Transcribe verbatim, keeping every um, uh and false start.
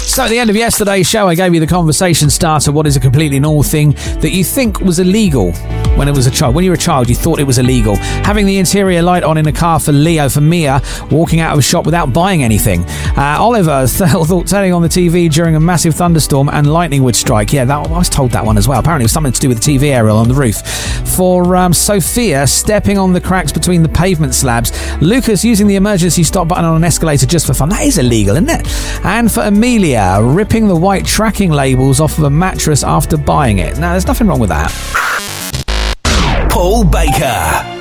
So at the end of yesterday's show, I gave you the conversation starter. What is a completely normal thing that you think was illegal when it was a child? When you were a child, you thought it was illegal. Having the interior light on in a car for Leo, for Mia, walking out of a shop without buying anything. Uh, Oliver thought turning on the T V during a massive thunderstorm and lightning would strike. Yeah, that, I was told that one as well. Apparently it was something to do with the T V aerial on the roof. For um, Sophia, stepping on the cracks between the pavement slabs. Lucas, using the emergency stop button on an escalator just for fun. That is illegal, isn't it? And for Amelia, ripping the white tracking labels off of a mattress after buying it. Now, there's nothing wrong with that. Paul Baker.